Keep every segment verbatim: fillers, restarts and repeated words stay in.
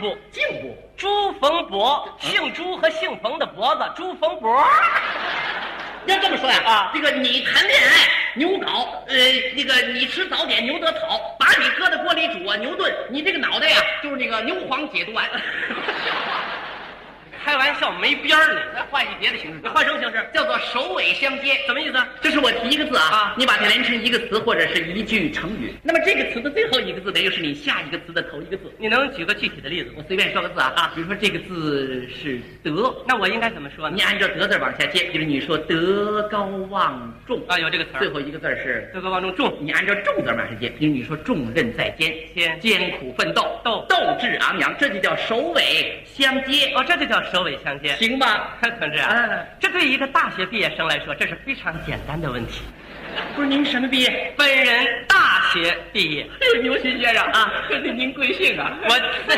部， 颈部。 朱逢博，姓朱和姓冯的脖子，朱逢博。 要这么说呀， 啊， 这个你谈恋爱牛睾，呃，那个你吃早点牛得草，把你搁在锅里煮啊牛炖，你这个脑袋呀就是那个牛黄解毒丸。 开玩笑没边儿呢， 咱换一别的形式， 你换什么形式？ 叫做首尾相接， 什么意思？ 就是我提一个字啊， 啊你把它连成一个词或者是一句成语。那么这个词的最后一个字，等于是你下一个词的头一个字。 你能举个具体的例子？ 我随便说个字啊啊，比如说这个字是德， 那我应该怎么说呢？ 你按照德字往下接，比如你说德高望重啊，有这个词儿。 最后一个字是德高望重，重， 你按照重字往下接，比如你说重任在肩， 肩艰苦奋斗， 斗斗志昂扬，这就叫首尾相接。 哦，这就叫首尾相接。 行吧， 同志啊， 啊这对于一个大学毕业生来说，这是非常简单的问题。 不是您什么毕业？ 本人大学毕业。 哎呦，牛先先生啊，这是您贵姓啊？ 我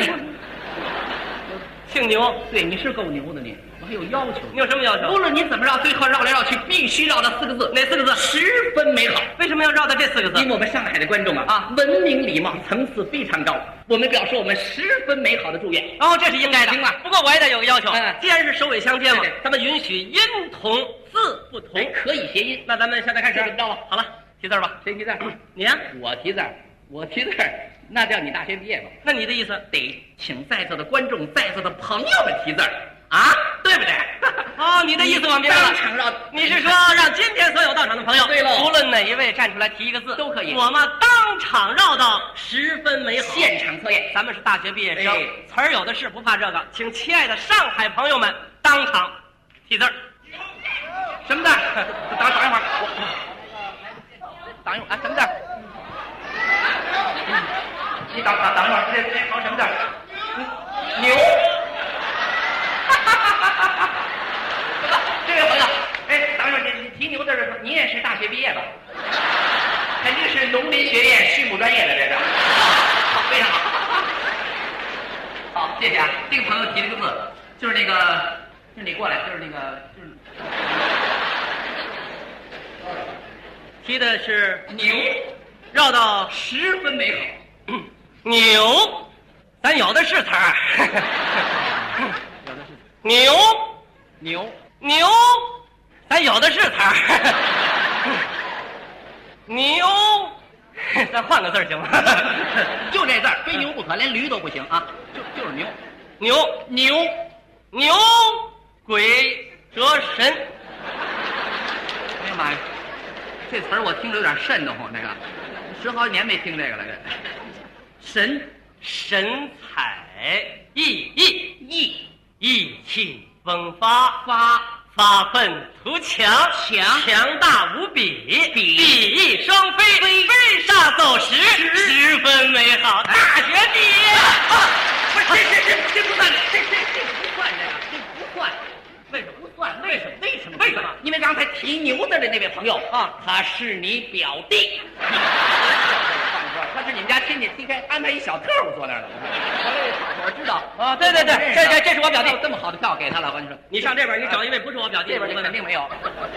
姓牛。 对，你是够牛的你，我还有要求。 你有什么要求？ 无论你怎么绕，最后绕来绕去，必须绕到四个字。 哪四个字？ 十分美好。 为什么要绕到这四个字？ 因为我们上海的观众啊啊，文明礼貌层次非常高，我们表示我们十分美好的祝愿。 哦，这是应该的。 行吧不过我也得有个要求。 嗯既然是首尾相接嘛对对， 咱们允许音同字不同哎，。可以谐音。 那咱们现在开始， 这个知道吧好了，提字儿吧。 谁提字儿？ 你呀、 我提字儿，我提字儿，那叫你大学毕业吧？ 那你的意思？ 得请在座的观众、在座的朋友们提字儿啊，对不对？ 哦，你的意思我明白了。 当场绕， 你是说让今天所有到场的朋友， 对喽无论哪一位站出来提一个字都可以我们当场绕到十分美好。 现场测验。 咱们是大学毕业生， 哎词儿有的是，不怕这个。请亲爱的上海朋友们当场提字儿。 什么字儿？等等一会儿，我等一会儿啊，什么字儿？你等等等一会儿，这这考什么字儿？牛。这位朋友，哎，等一会儿，你你提牛字的时候，你也是大学毕业吧？肯定是农林学院畜牧专业的，这是。好，非常好。好，谢谢啊。这个朋友提了个字，就是那个，就是你过来，就是那个，就是。 提的是牛， 绕到十分美好。 牛，咱有的是词儿。 有的是牛牛， 牛，咱有的是词儿。牛，咱换个字儿行吗？ 就这字儿，非牛不可，连驴都不行啊！就就是牛， 牛牛， 牛鬼蛇神。 哎呀妈呀，这词儿我听着有点瘆得慌，这个十好几年没听这个了，这神神采奕奕， 意意气风发， 发发愤图强， 强强大无比， 比比翼双飞，飞沙走石，十分美好。大学毕业，啊、 不是这这这这不算，这这这不算这个，这不算，为什么不算？为什么？为什么？ 为什么？ 因为刚才提牛字的那位朋友啊， 他是你表弟。他是你们家亲戚，应该安排一小特务坐那儿了。我知道啊，对对对，这这这是我表弟。 这么好的票给他了，我跟你说， 你上这边，你找一位不是我表弟这的， 边肯定没有。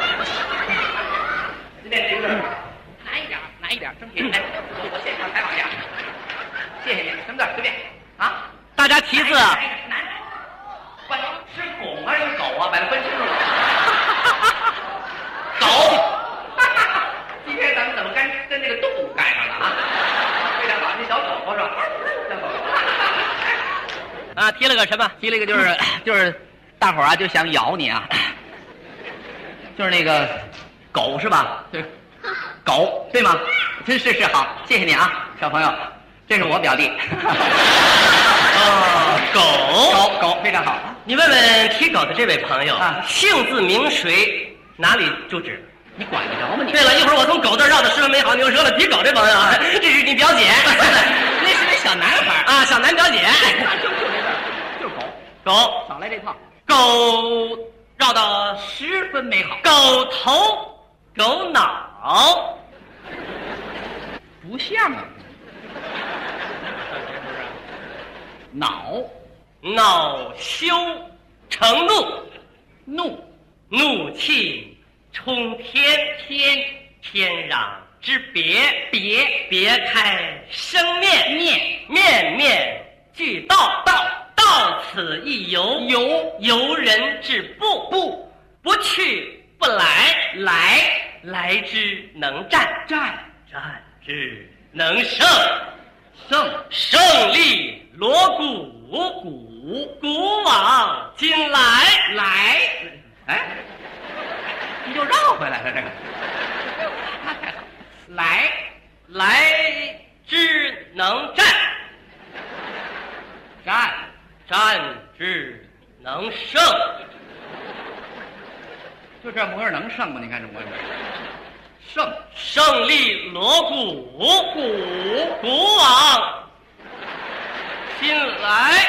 今天这个难一点，难一点，争取哎，我我现场采访一下，谢谢你。什么字？随便啊。 大家提字啊， 难。关是拱还是狗啊？把它分清楚了。狗。今天咱们怎么跟跟那个动物干上了啊？非常好，那小狗狗是吧？小狗狗。 啊，提了个什么？ 提了一个就是就是大伙儿啊就想咬你啊，就是那个狗是吧？对，狗对吗？是是是，好，谢谢你啊，小朋友，这是我表弟。 哦，狗狗狗非常好。 你问问提狗的这位朋友啊姓字名谁，哪里住址？ 你管得着吗你？ 对了，一会儿我从狗字绕到十分美好牛舌了。提狗这朋友啊，这是你表姐， 那是那小男孩啊，小南表姐。 就就这字儿，就是狗， 狗少来这套， 狗绕到十分美好。 狗头狗脑， 不像啊，恼恼羞成怒， 怒怒气冲天，天天壤之别，别别开生面， 面面面俱到， 道一游游游人之步， 不不去不来， 来来之能战， 战战之能胜， 胜胜利锣鼓， 鼓鼓往今来， 来，哎，你就绕回来了这个，那太好，来来之能战， 战战之能胜， 就这模样能胜吗？你看这模样，胜胜利锣鼓， 鼓鼓往今来，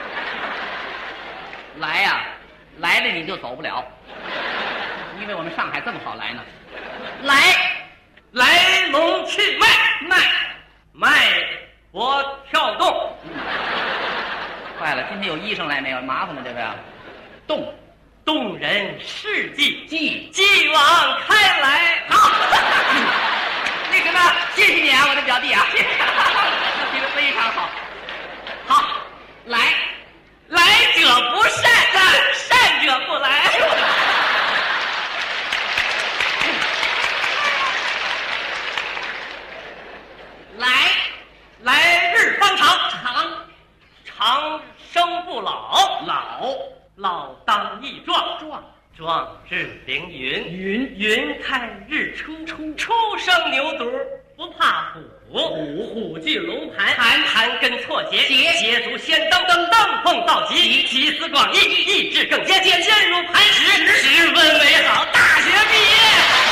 来呀、来了你就走不了，因为我们上海这么好来呢。来来龙去脉， 脉， 脉搏跳动， 坏了，今天有医生来没有？麻烦了这个呀。动动人事迹， 记继往开来， 好，那什么，谢谢你啊，我的表弟啊，谢谢，提的非常好。好，来， 来者不善，善者不来。 来， 来日方长， 长长生不老， 老老当益壮， 壮壮志凌云， 云云开日出，出初生牛犊不怕虎，虎虎踞龙盘，盘盘根错节， 节捷足先登，登登碰到极，集思广益，意志更坚，坚如磐石，十分美好，大学毕业。